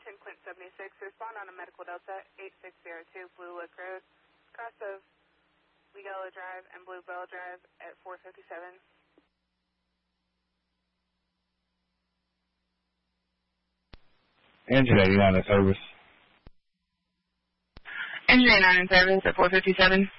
Attention, Clint 76. Respond on a Medical Delta 8602 Blue Lick Road, cross of Yellow Drive and Blue Bell Drive at 457. Engine 89 in service. Engine 89 in service at 457.